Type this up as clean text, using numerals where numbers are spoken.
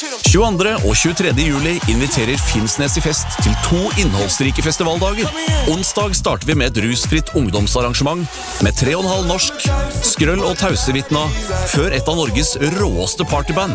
22. og 23. juli inviterer Finnsnes i fest til 2 innholdsrike festivaldager. Onsdag starter vi med et rusfritt ungdomsarrangement med 3,5 norsk, Skrøll og Tausevitna, før et av Norges råeste partyband,